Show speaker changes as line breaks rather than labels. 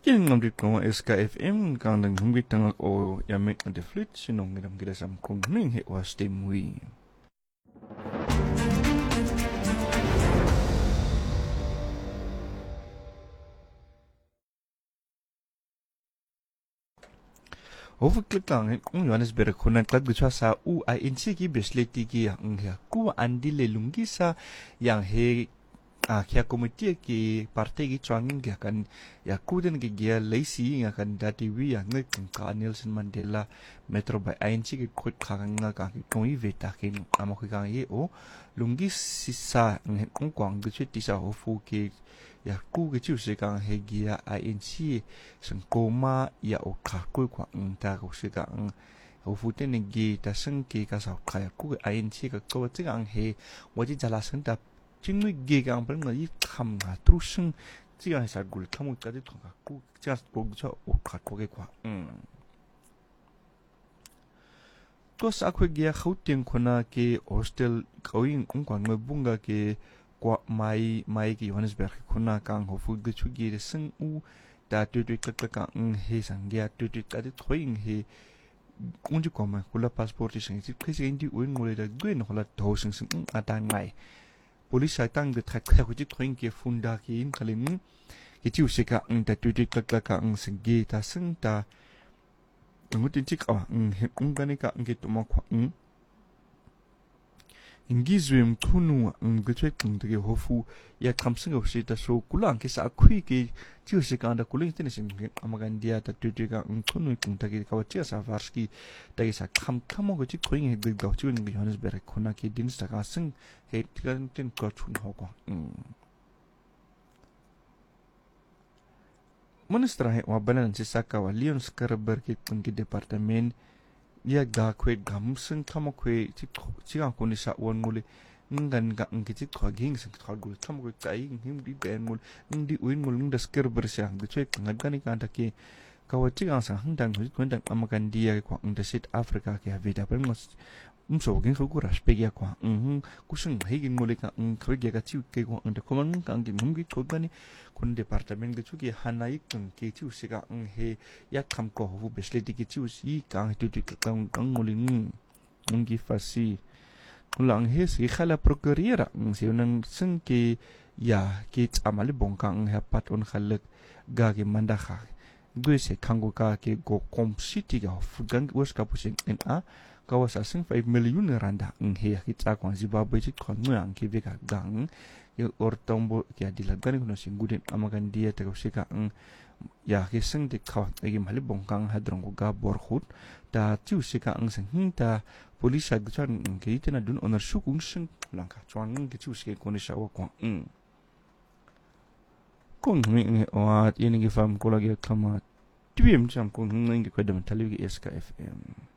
King ngamrit ko SKFM kang nang humgit tangak o yamek na deflit sinong ngiram gila sam kong ning he was temui. Overklik lang kung Johannesburg kunan klag gutsa sa UINC ki besleti ki ang ku andi lelungi sa yang he kaya komite ki partai ki chuangin ki akan ya kuden ki gia lacy akan dati wi yang ngek ka Nelson Mandela metro by ANC ki kut kang nga ka ki koi veta ki amo ki kang ye o lungi sisa ngek kong kwang gutsa tisa hofu ki ya ku ki chu se kang he gia ANC sen koma ya o ka koi kwang ta ko se kang hofu ten gi ta sen ki ka sa kaya ku ANC ka ko tigang he waji jala sen ta chính vì cái ông ấy tham ngã trú sinh chỉ là sao gửi tham một cái gì thằng cũ chỉ là bố cho ổn khát có cái quả tôi sẽ khuyên gia khâu tiền của na cái hostel khâu yên cũng quan người bunga cái quả mai cái Johannesburg của na càng hậu phụ cái chú cái sinh u đã tuyệt cái càng he sang gia tuyệt cái thôi he cũng chỉ có mà kula passport thì sinh cái gì đi uống ngồi là gửi nó là thầu sinh ở tại ngày Police ay tang de trak ko jit khoing ke funda ki in kalim ki tiu se ka ang ta tu ka ang singi ta sing ta ngutin chik ang gani ka ang ke tuma kwa ingi zwem tunu ang gutwe kung de hofu ya kamsing of se ta so kulang ke sa khui ke tiu se ka da kuling tin sin amagan dia ta tu ka ang tunu kung ta ke ka wa sa varski ta ke sa kam go jit khoing he de ga chu ngi Johannesburg khona ke din sta ka sing he tigan tin ko chun ho ko Ministra he wa banan si saka wa Leon Skarber ke kung ki departament ya ga kwe gam sing kama kwe chi ga ko ni sa won ngule ngan ga ng ki ko ging sing ko gul tam ko kai him di ben ngul ndi uin ngul ng da Skarber sa ng chwe ngad ga ni ka ta ke ka wa chi ga sa hang dang ko dang amakan dia ko ng da South Africa ke ha vida per ngos so ging ko respect ya ko kusung higin ngule ka ng kwe ga chi ke ko ng da ko man ka ng ngi ko ga ni kun department ge chuki hanai kung ke chu se ga ng he ya kham ko hu besleti ke chu si ka tu tu kang ngulin ngi fasi kulang he si khala procureur ng si nang sing ke ya ke amali bongkang he pat on khalek ga ke manda kha gue se kango ka ke go kom city ga fugang was ka pusin en a kawasa sing 5 million randa ng he ki ta kwa Zimbabwe chi kon ngang ke be ka gang yo ortombo ya dilagani kuno singudin amagan dia ta kusika ya ke sing de kha egi mali bongkang hadrong ga borkhut ta tiu sika ang sing ta police ag chan ke itena dun onar sukung sing langka chuan ke tiu sike koni sa wa kwa kong mi wa yeni ge fam kola ge kama tibim cham kong ngi ko dam tali ge SKFM